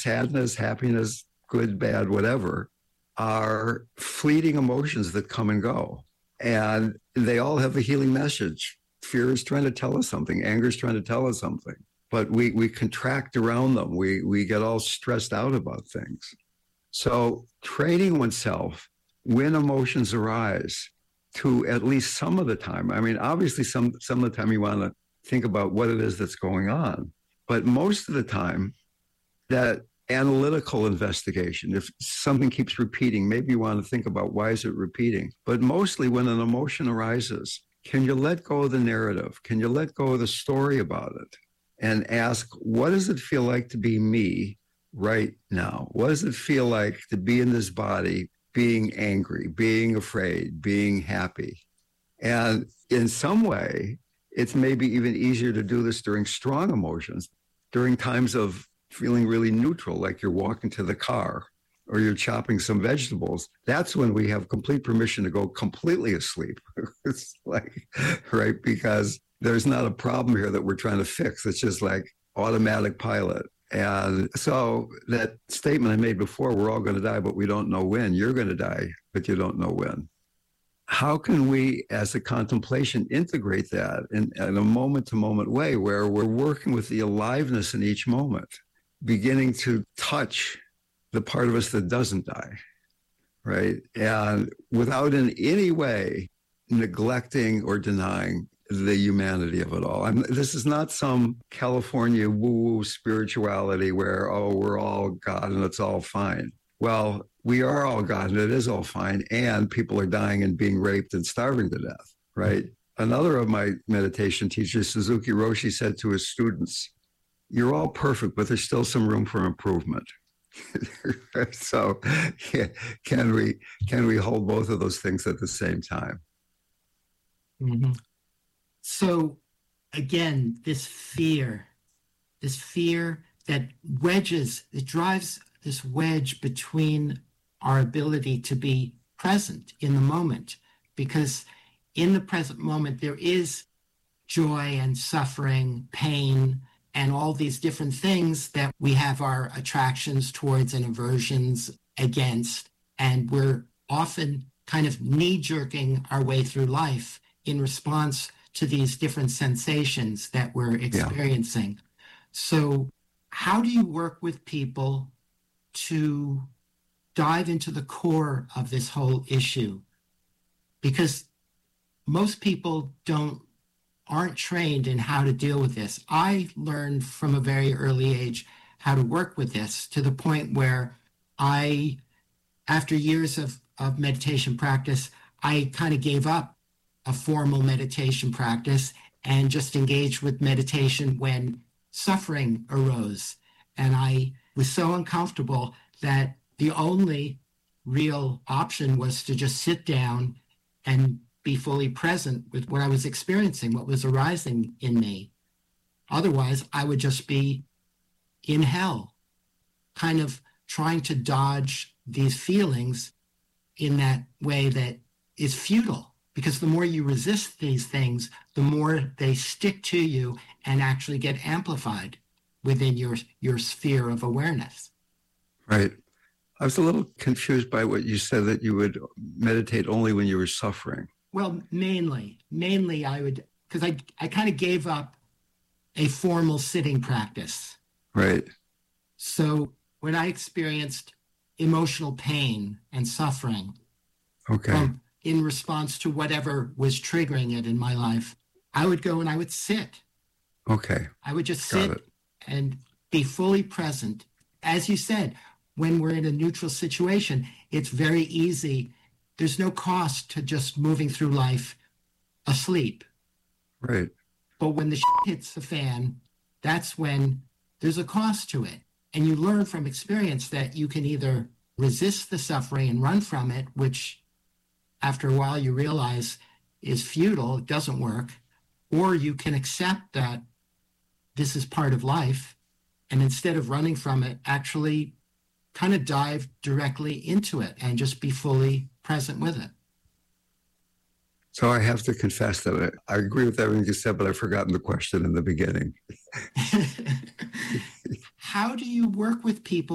sadness, happiness, good, bad, whatever, are fleeting emotions that come and go. And they all have a healing message. Fear is trying to tell us something. Anger is trying to tell us something. But we contract around them. We get all stressed out about things. So training oneself when emotions arise to at least some of the time. I mean, obviously, some of the time you want to think about what it is that's going on. But most of the time, that analytical investigation, if something keeps repeating, maybe you want to think about why is it repeating. But mostly when an emotion arises, can you let go of the narrative? Can you let go of the story about it? And ask, what does it feel like to be me right now? What does it feel like to be in this body, being angry, being afraid, being happy? And in some way, it's maybe even easier to do this during strong emotions, during times of feeling really neutral, like you're walking to the car or you're chopping some vegetables. That's when we have complete permission to go completely asleep. It's like, right? Because there's not a problem here that we're trying to fix. It's just like automatic pilot. And so that statement I made before, we're all going to die, but we don't know when. You're going to die, but you don't know when. How can we, as a contemplation, integrate that in a moment-to-moment way where we're working with the aliveness in each moment, beginning to touch the part of us that doesn't die, right? And without in any way neglecting or denying the humanity of it all. This is not some California woo-woo spirituality where, oh, we're all God and it's all fine. Well, we are all God and it is all fine, and people are dying and being raped and starving to death, right? Another of my meditation teachers, Suzuki Roshi, said to his students, you're all perfect, but there's still some room for improvement. So yeah, can we hold both of those things at the same time? Mm-hmm. So again, this fear that it drives this wedge between our ability to be present in the moment, because in the present moment, there is joy and suffering, pain, and all these different things that we have our attractions towards and aversions against. And we're often kind of knee-jerking our way through life in response to these different sensations that we're experiencing. Yeah. So how do you work with people to dive into the core of this whole issue? Because most people aren't trained in how to deal with this. I learned from a very early age how to work with this, to the point where after years of meditation practice, I kind of gave up a formal meditation practice and just engaged with meditation when suffering arose. And I was so uncomfortable that the only real option was to just sit down and be fully present with what I was experiencing, what was arising in me. Otherwise, I would just be in hell, kind of trying to dodge these feelings in that way that is futile. Because the more you resist these things, the more they stick to you and actually get amplified within your sphere of awareness. Right. I was a little confused by what you said, that you would meditate only when you were suffering. Well, mainly I would, because I kind of gave up a formal sitting practice. Right. So when I experienced emotional pain and suffering, okay, in response to whatever was triggering it in my life, I would go and I would sit. Okay. I would just sit and be fully present. As you said, when we're in a neutral situation, it's very easy. There's no cost to just moving through life asleep. Right. But when the shit hits the fan, that's when there's a cost to it. And you learn from experience that you can either resist the suffering and run from it, which after a while you realize is futile, it doesn't work, or you can accept that this is part of life, and instead of running from it, actually kind of dive directly into it and just be fully present with it. So I have to confess that I agree with everything you said, but I've forgotten the question in the beginning. How do you work with people